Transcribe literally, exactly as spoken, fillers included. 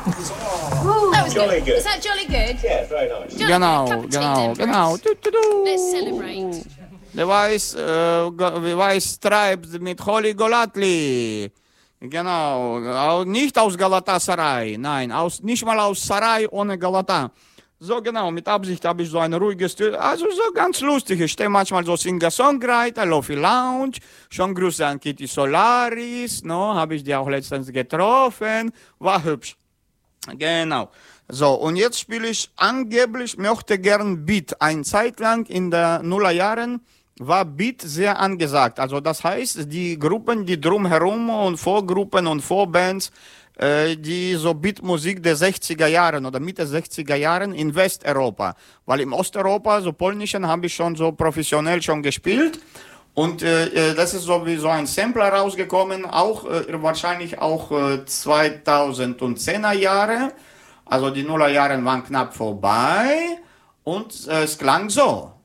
That was Jolly good. good. Is that jolly good? Yeah, very nice. Jolly Genau, good. Cup of tea genau, then, genau. Bruce. Du, du, du. Let's celebrate. Der Weiß, äh, Ge- Weiß treibt mit Holly Golatli. Genau, au- nicht aus Galatasaray, nein, aus, nicht mal aus Saray ohne Galata. So genau, mit Absicht habe ich so ein ruhiges, Tür- also so ganz lustig. Ich stehe manchmal so Singer-Songwriter, Lofi Lounge, schon Grüße an Kitty Solaris, no, habe ich die auch letztens getroffen, war hübsch. Genau. So, und jetzt spiele ich angeblich, möchte gern Beat. Eine Zeit lang in der Nullerjahren war Beat sehr angesagt. Also das heißt, die Gruppen, die drumherum und Vorgruppen und Vorbands, äh, die so Beatmusik der sechziger Jahren oder Mitte sechziger Jahren in Westeuropa. Weil im Osteuropa, so polnischen, habe ich schon so professionell schon gespielt. Und äh, das ist so wie so ein Sampler rausgekommen, auch äh, wahrscheinlich auch äh, zweitausendzehner Jahre. Also die Nullerjahre waren knapp vorbei und äh, es klang so.